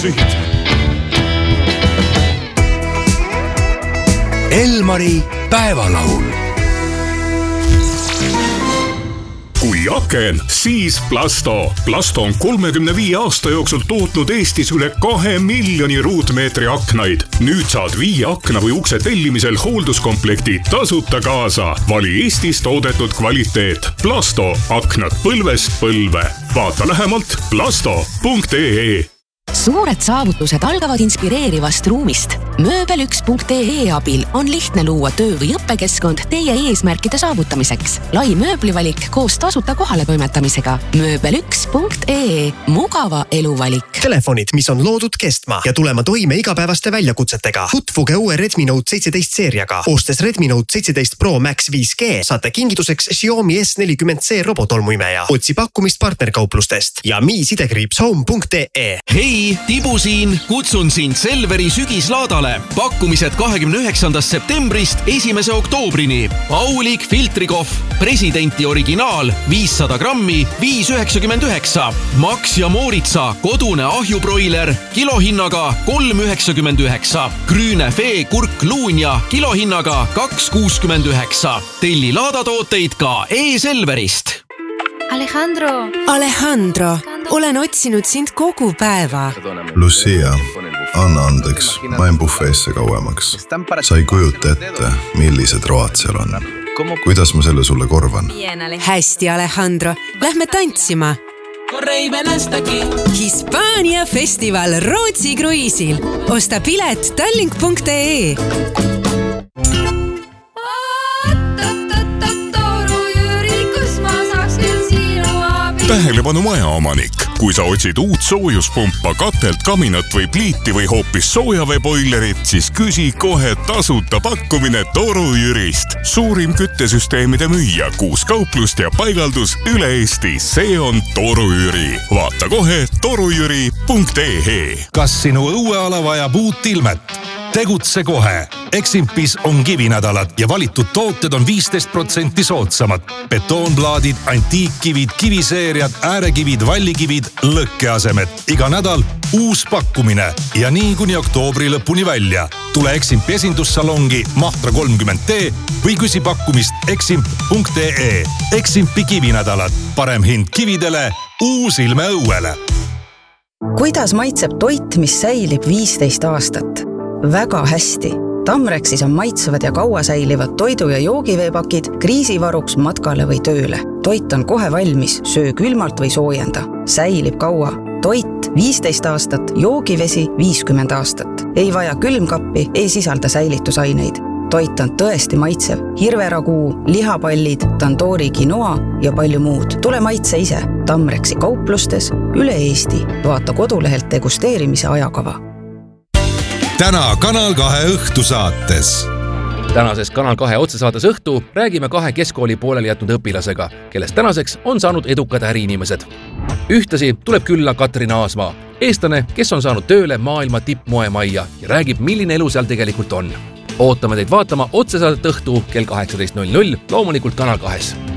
plussid. Elmari päevalaul. Kui aken, siis Plasto. Plasto on 35 aasta jooksul tootnud Eestis üle 2 miljoni ruutmeetri aknaid. Nüüd saad 5 akna või ukse tellimisel hoolduskomplekti tasuta kaasa. Vali Eestis toodetud kvaliteet. Plasto. Aknad põlvest põlve. Vaata lähemalt plasto.ee. Suured saavutused algavad inspireerivast ruumist. Mööbel1.ee abil on lihtne luua töö- või õppekeskkond teie eesmärkide saavutamiseks. Lai mööblivalik koos tasuta kohale toimetamisega. Mööbel1.ee. Mugava eluvalik. Telefonid, mis on loodud kestma ja tulema toime igapäevaste väljakutsetega. Tutvuge uue Redmi Note 17 seeriaga. Ostes Redmi Note 17 Pro Max 5G saate kingituseks Xiaomi S40C robotolmuimeja. Otsi pakkumist partnerkauplustest ja mi-home.ee. Hei, Tibu siin, kutsun sind Selveri sügislaadale. Pakkumised 29. septembrist 1. oktoobrini. Aulik filtrikohv, presidenti originaal, 500 grammi, 5,99. Max ja Mooritsa kodune ahjubroiler kilohinnaga 3,99. Grüne Fee kurk luunja kilohinnaga 2,69. Telli laadatooteid ka e-Selverist. Alejandro, olen otsinud sind kogu päeva. Lucia, anna andeks, ma jäin bufeesse kauemaks. Sa ei kujuta ette, millised road seal on. Kuidas ma selle sulle korvan? Hästi, Alejandro, lähme tantsima. Hispaania festival Rootsi kruiisil. Osta pilet tallink.ee. Tähelepanu majaomanik. Kui sa otsid uut soojuspumpa, katelt, kaminat või pliiti või hoopis soojaveeboilerit, siis küsi kohe tasuta pakkumine Toru Jürist. Suurim küttesüsteemide müüja, 6 kauplust ja paigaldus üle Eesti. See on Toru Jüri. Vaata kohe torujüri.ee. Kas sinu õueala vajab uut ilmet? Tegutse kohe. Eximpis on kivinädalad ja valitud tooted on 15% soodsamad. Betoonplaadid, antiikkivid, kiviseeriad, äärekivid, vallikivid, lõkkeasemed. Iga nädal uus pakkumine ja nii kuni oktoobri lõpuni välja. Tule Eximpi esindussalongi Mahtra 30T või küsi pakkumist eximp.ee. Eximpi kivinädalad. Parem hind kividele, uus ilme õuele. Kuidas maitseb toit, mis säilib 15 aastat? Väga hästi. Tamrexis on maitsevad ja kaua säilivad toidu- ja joogiveepakid kriisivaruks matkale või tööle. Toit on kohe valmis, söö külmalt või soojenda. Säilib kaua. Toit 15 aastat, joogivesi 50 aastat. Ei vaja külmkappi, ei sisalda säilitusaineid. Toit on tõesti maitsev. Hirveraguu, lihapallid, tandoori quinoa ja palju muud. Tule maitse ise. Tamrexi kauplustes üle Eesti. Vaata kodulehelt degusteerimise ajakava. Täna Kanal 2 õhtusaates. Tänases Kanal 2 otsesaates Õhtu räägime 2 keskkooli pooleli jätnud õpilasega, kellest tänaseks on saanud edukad äriinimesed. Ühtlasi tuleb külla Katrin Aasmaa, eestlane, kes on saanud tööle maailma tippmoemajja ja räägib, milline elu seal tegelikult on. Ootame teid vaatama otsesaadet Õhtu kell 18.00, loomulikult Kanal 2.